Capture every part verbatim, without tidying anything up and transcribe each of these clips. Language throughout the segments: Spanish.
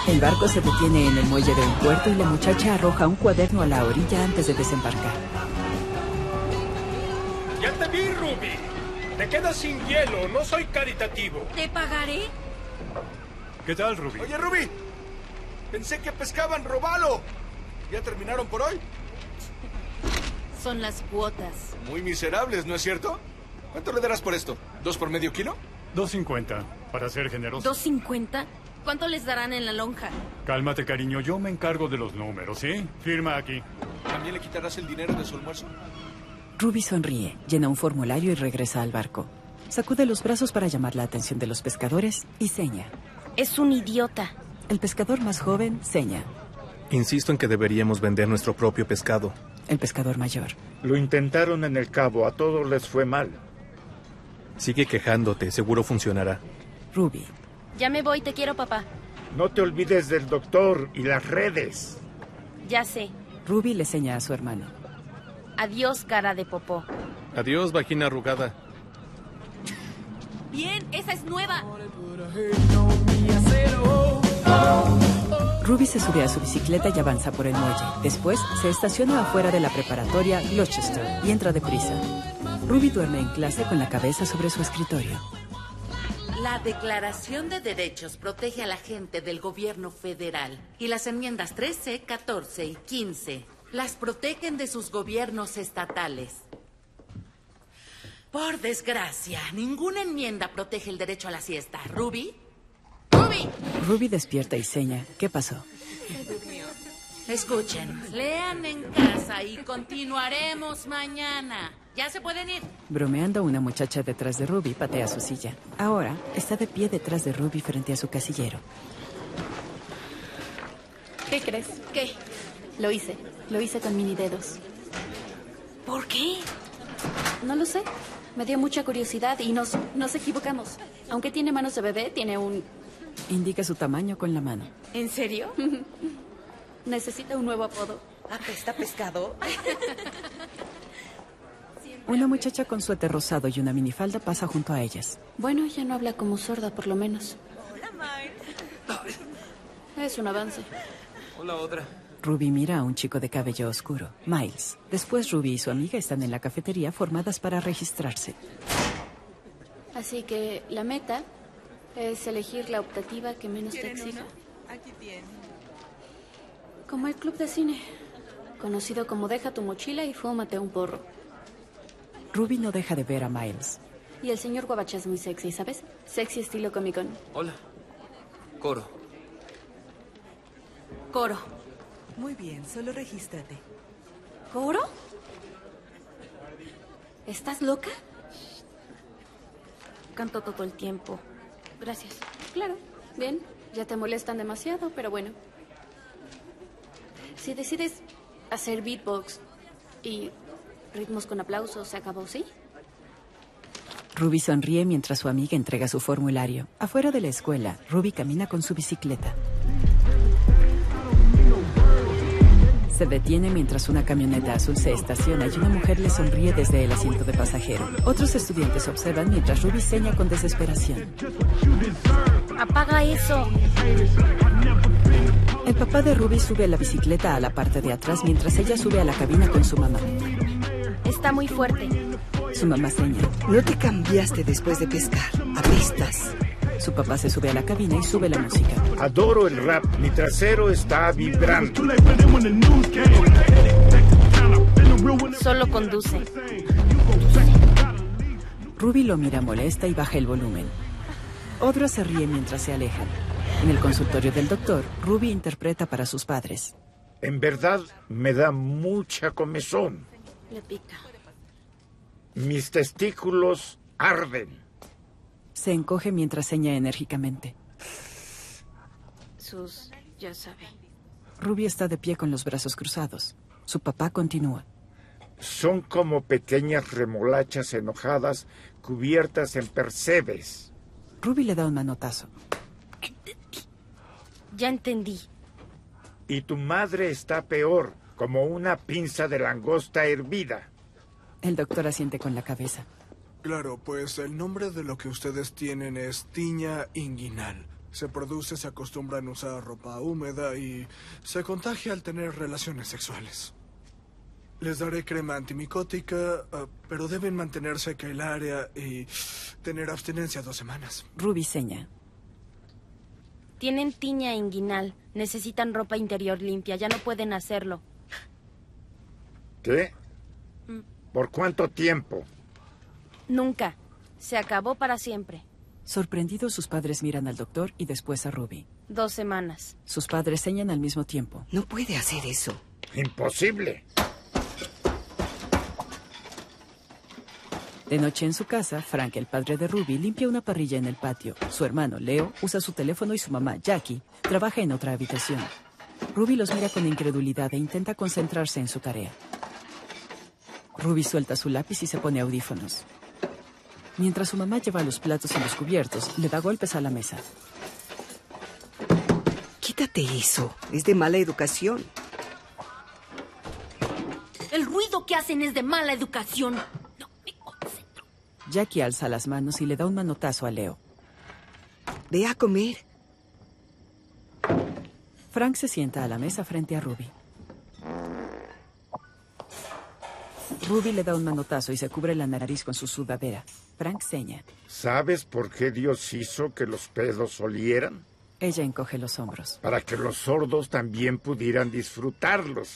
El barco se detiene en el muelle de un puerto y la muchacha arroja un cuaderno a la orilla antes de desembarcar. ¡Ya te vi, Ruby! Te quedas sin hielo, no soy caritativo. ¿Te pagaré? ¿Qué tal, Ruby? Oye, Ruby, pensé que pescaban robalo. ¿Ya terminaron por hoy? Son las cuotas. Muy miserables, ¿no es cierto? ¿Cuánto le darás por esto? ¿Dos por medio kilo? dos cincuenta, para ser generoso. ¿dos cincuenta? ¿Cuánto les darán en la lonja? Cálmate, cariño, yo me encargo de los números, ¿sí? Firma aquí. ¿También le quitarás el dinero de su almuerzo? Ruby sonríe, llena un formulario y regresa al barco. Sacude los brazos para llamar la atención de los pescadores y seña. Es un idiota. El pescador más joven seña. Insisto en que deberíamos vender nuestro propio pescado. El pescador mayor. Lo intentaron en el Cabo, a todos les fue mal. Sigue quejándote, seguro funcionará. Ruby. Ya me voy, te quiero, papá. No te olvides del doctor y las redes. Ya sé. Ruby le seña a su hermano. Adiós, cara de popó. Adiós, vagina arrugada. Bien, esa es nueva. Ruby se sube a su bicicleta y avanza por el muelle. Después, se estaciona afuera de la preparatoria Gloucester y entra deprisa. Ruby duerme en clase con la cabeza sobre su escritorio. La Declaración de Derechos protege a la gente del gobierno federal y las enmiendas trece, catorce y quince las protegen de sus gobiernos estatales. Por desgracia, ninguna enmienda protege el derecho a la siesta. ¿Ruby? ¡Ruby! Ruby despierta y seña. ¿Qué pasó? Escuchen, lean en casa y continuaremos mañana. ¿Ya se pueden ir? Bromeando, una muchacha detrás de Ruby patea su silla. Ahora, está de pie detrás de Ruby frente a su casillero. ¿Qué crees? ¿Qué? Lo hice. Lo hice con mini dedos. ¿Por qué? No lo sé. Me dio mucha curiosidad y nos, nos equivocamos. Aunque tiene manos de bebé, tiene un... Indica su tamaño con la mano. ¿En serio? Necesita un nuevo apodo. ¿Apesta pescado? Una Una muchacha con suéter rosado y una minifalda pasa junto a ellas. Bueno, ya no habla como sorda, por lo menos. Hola, Miles. Es un avance. Hola, otra. Ruby mira a un chico de cabello oscuro, Miles. Después Ruby y su amiga están en la cafetería formadas para registrarse. Así que la meta es elegir la optativa que menos te ¿Quieren exija. uno? Aquí tienen. Como el club de cine, conocido como Deja tu mochila y fúmate un porro. Ruby no deja de ver a Miles. Y el señor Guabacha es muy sexy, ¿sabes? Sexy estilo Comic Con. Hola. Coro. Coro. Muy bien, solo regístrate. ¿Coro? ¿Estás loca? Canto todo el tiempo. Gracias. Claro. Bien, ya te molestan demasiado, pero bueno. Si decides hacer beatbox y ritmos con aplausos, se acabó, ¿sí? Ruby sonríe mientras su amiga entrega su formulario. Afuera de la escuela, Ruby camina con su bicicleta. Se detiene mientras una camioneta azul se estaciona y una mujer le sonríe desde el asiento de pasajero. Otros estudiantes observan mientras Ruby seña con desesperación. ¡Apaga eso! El papá de Ruby sube a la bicicleta a la parte de atrás mientras ella sube a la cabina con su mamá. Está muy fuerte. Su mamá seña. No te cambiaste después de pescar. Apestas. Su papá se sube a la cabina y sube la música. Adoro el rap. Mi trasero está vibrando. Solo conduce. Ruby lo mira molesta y baja el volumen. Audra se ríe mientras se alejan. En el consultorio del doctor, Ruby interpreta para sus padres. En verdad, me da mucha comezón. Le pica. Mis testículos arden. Se encoge mientras seña enérgicamente. Sus... ya sabe. Ruby está de pie con los brazos cruzados. Su papá continúa. Son como pequeñas remolachas enojadas cubiertas en percebes. Ruby le da un manotazo. Ya entendí. Y tu madre está peor, como una pinza de langosta hervida. El doctor asiente con la cabeza. Claro, pues el nombre de lo que ustedes tienen es tiña inguinal. Se produce, se acostumbran a usar ropa húmeda y se contagia al tener relaciones sexuales. Les daré crema antimicótica, uh, pero deben mantener seca el área y tener abstinencia dos semanas. Ruby seña. Tienen tiña inguinal. Necesitan ropa interior limpia. Ya no pueden hacerlo. ¿Qué? ¿Por cuánto tiempo? Nunca. Se acabó para siempre. Sorprendidos, sus padres miran al doctor y después a Ruby. Dos semanas. Sus padres señan al mismo tiempo. No puede hacer eso. Imposible. De noche en su casa, Frank, el padre de Ruby, limpia una parrilla en el patio. Su hermano, Leo, usa su teléfono y su mamá, Jackie, trabaja en otra habitación. Ruby los mira con incredulidad e intenta concentrarse en su tarea. Ruby suelta su lápiz y se pone audífonos. Mientras su mamá lleva los platos y los cubiertos, le da golpes a la mesa. Quítate eso. Es de mala educación. El ruido que hacen es de mala educación. Jackie alza las manos y le da un manotazo a Leo. Ve a comer. Frank se sienta a la mesa frente a Ruby. Ruby le da un manotazo y se cubre la nariz con su sudadera. Frank seña. ¿Sabes por qué Dios hizo que los pedos olieran? Ella encoge los hombros. Para que los sordos también pudieran disfrutarlos.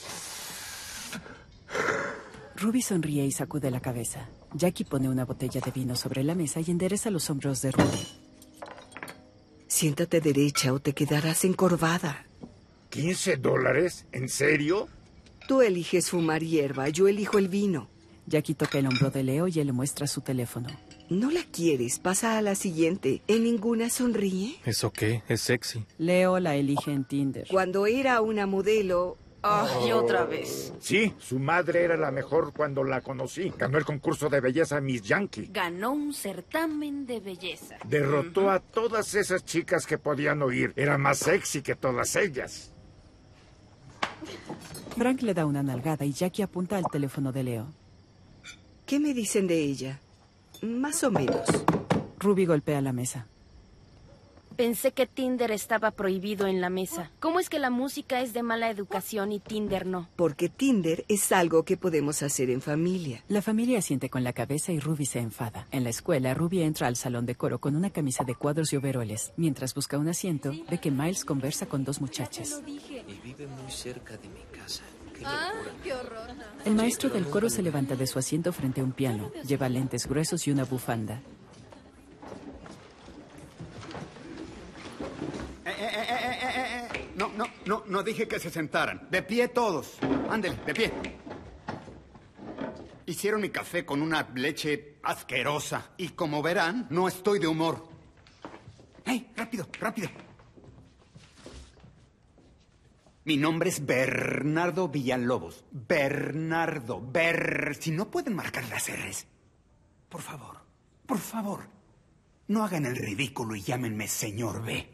Ruby sonríe y sacude la cabeza. Jackie pone una botella de vino sobre la mesa y endereza los hombros de Ruby. Siéntate derecha o te quedarás encorvada. ¿quince dólares? ¿En serio? Tú eliges fumar hierba, yo elijo el vino. Jackie toca el hombro de Leo y él le muestra su teléfono. No la quieres, pasa a la siguiente. ¿En ninguna sonríe? ¿Eso qué? Es sexy. Leo la elige en Tinder. Cuando era una modelo... ¡Ay, oh. otra vez! Sí, su madre era la mejor cuando la conocí. Ganó el concurso de belleza Miss Yankee. Ganó un certamen de belleza. Derrotó uh-huh. a todas esas chicas que podían oír. Era más sexy que todas ellas. Frank le da una nalgada y Jackie apunta al teléfono de Leo. ¿Qué me dicen de ella? Más o menos. Ruby golpea la mesa. Pensé que Tinder estaba prohibido en la mesa. ¿Cómo es que la música es de mala educación y Tinder no? Porque Tinder es algo que podemos hacer en familia. La familia asiente con la cabeza y Ruby se enfada. En la escuela, Ruby entra al salón de coro con una camisa de cuadros y overoles. Mientras busca un asiento, ve que Miles conversa con dos muchachas. Y vive muy cerca de mi casa. Ah, qué horror. El maestro del coro se levanta de su asiento frente a un piano. Lleva lentes gruesos y una bufanda. Eh, eh, eh, eh, eh, eh. No, no, no, no dije que se sentaran. De pie todos. Ándele, de pie. Hicieron mi café con una leche asquerosa. Y como verán, no estoy de humor. ¡Hey, rápido, rápido! Mi nombre es Bernardo Villalobos. Bernardo, Ber... Si no pueden marcar las R's. Por favor, por favor. No hagan el ridículo y llámenme señor B.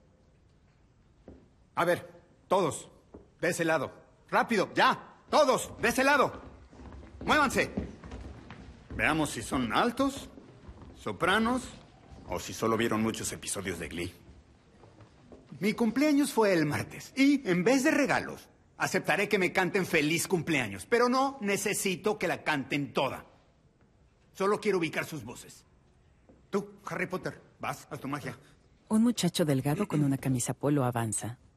A ver, todos, de ese lado. Rápido, ya. Todos, de ese lado. Muévanse. Veamos si son altos, sopranos, o si solo vieron muchos episodios de Glee. Mi cumpleaños fue el martes y, en vez de regalos, aceptaré que me canten feliz cumpleaños, pero no necesito que la canten toda. Solo quiero ubicar sus voces. Tú, Harry Potter, vas, haz tu magia. Un muchacho delgado con una camisa polo avanza.